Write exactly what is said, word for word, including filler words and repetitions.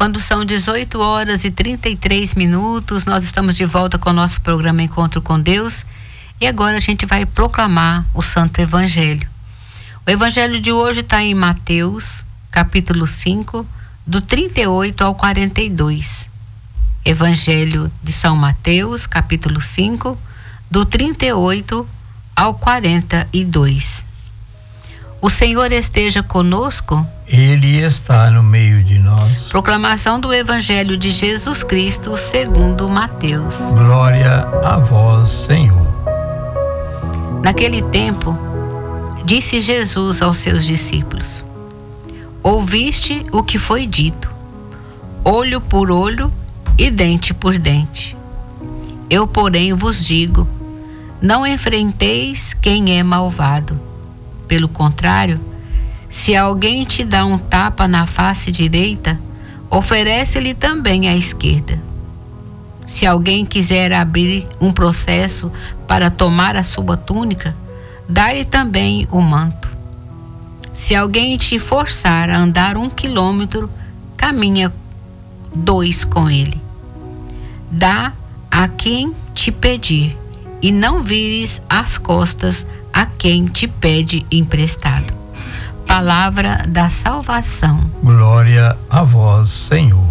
Quando são dezoito horas e trinta e três minutos, nós estamos de volta com o nosso programa Encontro com Deus e agora a gente vai proclamar o Santo Evangelho. O Evangelho de hoje está em Mateus, capítulo cinco, do trinta e oito ao quarenta e dois. Evangelho de São Mateus, capítulo cinco, do trinta e oito ao quarenta e dois. O Senhor esteja conosco. Ele está no meio de nós. Proclamação do Evangelho de Jesus Cristo segundo Mateus. Glória a vós, Senhor. Naquele tempo, disse Jesus aos seus discípulos: Ouviste o que foi dito, olho por olho e dente por dente. Eu, porém, vos digo, não enfrenteis quem é malvado. Pelo contrário, se alguém te dá um tapa na face direita, oferece-lhe também a esquerda. Se alguém quiser abrir um processo para tomar a sua túnica, dá-lhe também o manto. Se alguém te forçar a andar um quilômetro, caminha dois com ele. Dá a quem te pedir, e não vires as costas a quem te pede emprestado. Palavra da salvação. Glória a vós, Senhor.